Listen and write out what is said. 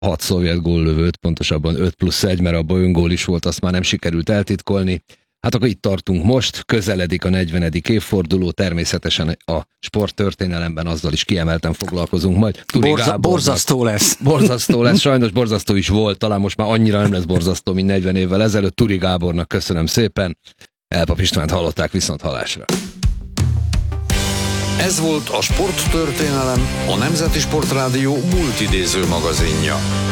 6 szovjet góllövőt, pontosabban 5+1, mert abban öngól is volt, azt már nem sikerült eltitkolni. Hát akkor itt tartunk most, közeledik a 40. évforduló, természetesen a sporttörténelemben azzal is kiemelten foglalkozunk majd. Borzasztó lesz. Borzasztó lesz, sajnos borzasztó is volt, talán most már annyira nem lesz borzasztó, mint 40 évvel ezelőtt. Turi Gábornak köszönöm szépen, Elpap Istvánt hallották, viszont hallásra. Ez volt a Sporttörténelem, a Nemzeti Sportrádió multidéző magazinja.